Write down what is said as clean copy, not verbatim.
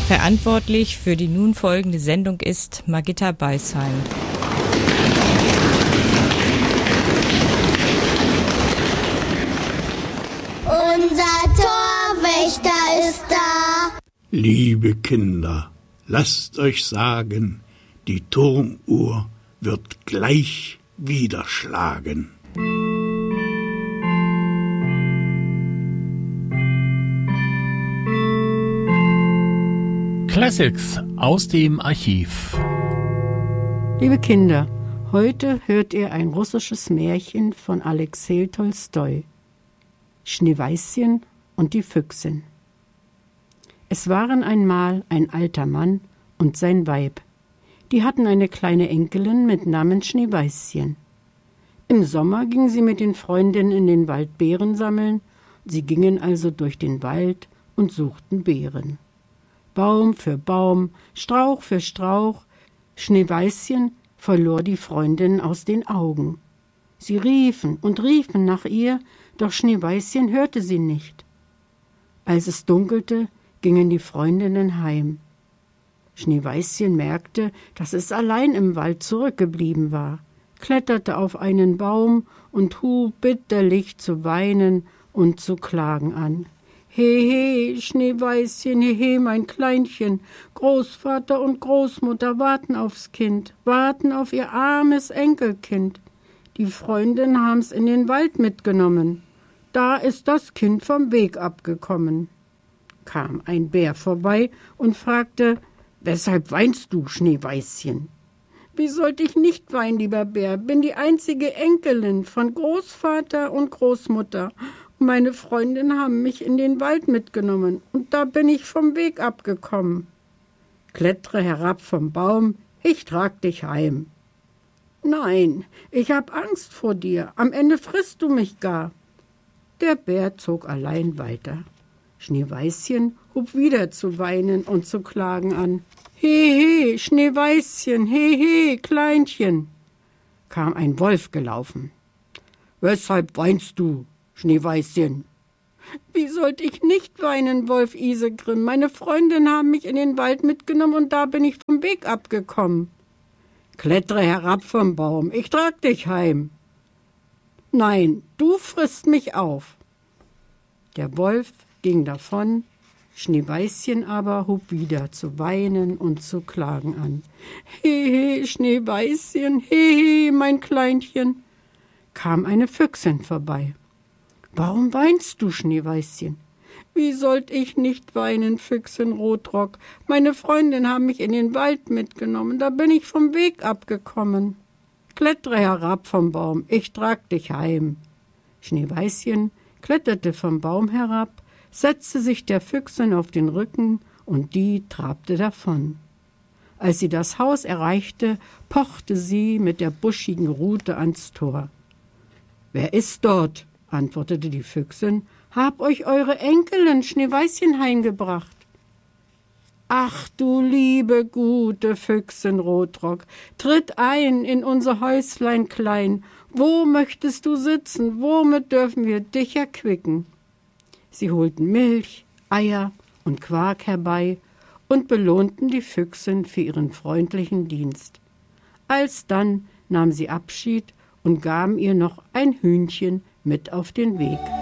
Verantwortlich für die nun folgende Sendung ist Margitta Beisheim. Unser Torwächter ist da. Liebe Kinder, lasst euch sagen, die Turmuhr wird gleich wieder schlagen. Classics aus dem Archiv. Liebe Kinder, heute hört ihr ein russisches Märchen von Alexei Tolstoi. Schneeweißchen und die Füchsin. Es waren einmal ein alter Mann und sein Weib. Die hatten eine kleine Enkelin mit Namen Schneeweißchen. Im Sommer ging sie mit den Freundinnen in den Wald Beeren sammeln. Sie gingen also durch den Wald und suchten Beeren. Baum für Baum, Strauch für Strauch. Schneeweißchen verlor die Freundin aus den Augen. Sie riefen und riefen nach ihr, doch Schneeweißchen hörte sie nicht. Als es dunkelte, gingen die Freundinnen heim. Schneeweißchen merkte, dass es allein im Wald zurückgeblieben war, kletterte auf einen Baum und hub bitterlich zu weinen und zu klagen an. He, he, Schneeweißchen, he, he, mein Kleinchen, Großvater und Großmutter warten aufs Kind, warten auf ihr armes Enkelkind. Die Freundinnen haben's in den Wald mitgenommen. Da ist das Kind vom Weg abgekommen. Kam ein Bär vorbei und fragte, »Weshalb weinst du, Schneeweißchen?« »Wie sollte ich nicht weinen, lieber Bär? Bin die einzige Enkelin von Großvater und Großmutter. Meine Freundinnen haben mich in den Wald mitgenommen und da bin ich vom Weg abgekommen. Klettere herab vom Baum, ich trag dich heim.« »Nein, ich hab Angst vor dir, am Ende frisst du mich gar.« Der Bär zog allein weiter. Schneeweißchen hub wieder zu weinen und zu klagen an. »He, he, Schneeweißchen, he, he, Kleinchen!« Kam ein Wolf gelaufen. »Weshalb weinst du, Schneeweißchen?« »Wie sollte ich nicht weinen, Wolf Isegrim? Meine Freundinnen haben mich in den Wald mitgenommen und da bin ich vom Weg abgekommen.« »Klettere herab vom Baum, ich trag dich heim.« »Nein, du frisst mich auf.« Der Wolf ging davon, Schneeweißchen aber hub wieder zu weinen und zu klagen an. »He, he, Schneeweißchen, he, he, mein Kleinchen!« Kam eine Füchsin vorbei. »Warum weinst du, Schneeweißchen?« »Wie sollt ich nicht weinen, Füchsin Rotrock? Meine Freundinnen haben mich in den Wald mitgenommen, da bin ich vom Weg abgekommen.« »Klettere herab vom Baum, ich trag dich heim.« Schneeweißchen kletterte vom Baum herab, setzte sich der Füchsin auf den Rücken und die trabte davon. Als sie das Haus erreichte, pochte sie mit der buschigen Rute ans Tor. »Wer ist dort?« antwortete die Füchsin. »Hab euch eure Enkelin Schneeweißchen heimgebracht.« »Ach du liebe, gute Füchsin Rotrock, tritt ein in unser Häuslein klein. Wo möchtest du sitzen? Womit dürfen wir dich erquicken?« Sie holten Milch, Eier und Quark herbei und belohnten die Füchsin für ihren freundlichen Dienst. Alsdann nahm sie Abschied und gaben ihr noch ein Hühnchen mit auf den Weg.